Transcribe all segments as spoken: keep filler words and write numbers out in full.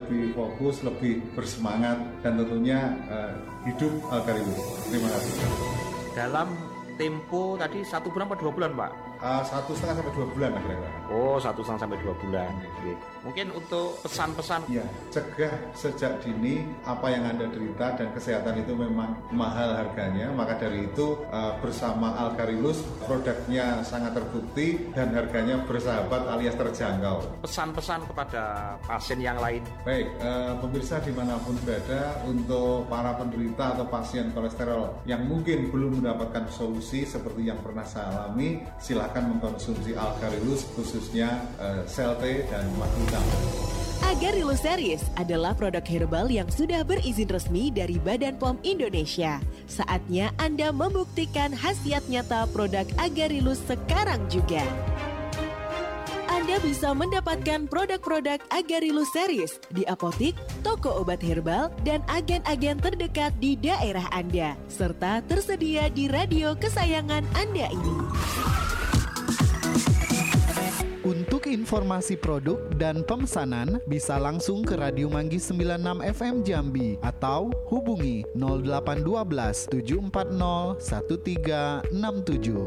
lebih fokus, lebih bersemangat, dan tentunya uh, hidup Alkarilus. Terima kasih. Dalam tempo tadi satu bulan atau dua bulan, Pak? Uh, satu setengah sampai dua bulan kira-kira. Oh, satu setengah sampai dua bulan. Oke. Mungkin untuk pesan-pesan. Ya, cegah sejak dini apa yang Anda derita, dan kesehatan itu memang mahal harganya. Maka dari itu uh, bersama Alkarilus produknya sangat terbukti dan harganya bersahabat alias terjangkau. Pesan-pesan kepada pasien yang lain. Baik, uh, pemirsa dimanapun berada, untuk para penderita atau pasien kolesterol yang mungkin belum mendapatkan solusi seperti yang pernah saya alami, silakan mengkonsumsi Alkarilus, khususnya uh, sel T dan madu hitam. Agarilus Series adalah produk herbal yang sudah berizin resmi dari Badan P O M Indonesia. Saatnya Anda membuktikan khasiat nyata produk Agarilus sekarang juga. Anda bisa mendapatkan produk-produk Agarilus Series di apotik, toko obat herbal, dan agen-agen terdekat di daerah Anda, serta tersedia di radio kesayangan Anda ini. Untuk informasi produk dan pemesanan bisa langsung ke Radio Manggis sembilan puluh enam F M Jambi atau hubungi nol delapan satu dua tujuh empat nol satu tiga enam tujuh.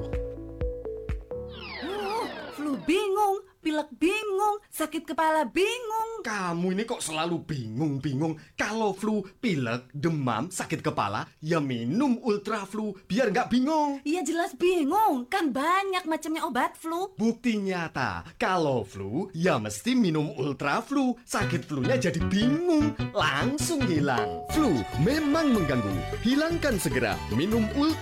Oh, flu bingung, pilek bingung, sakit kepala bingung. Kamu ini kok selalu bingung-bingung. Kalau flu, pilek, demam, sakit kepala, ya minum Ultra Flu biar nggak bingung. Iya jelas bingung, kan banyak macamnya obat flu. Bukti nyata, kalau flu, ya mesti minum Ultra Flu. Sakit flunya jadi bingung, langsung hilang. Flu memang mengganggu, hilangkan segera. Minum Ultra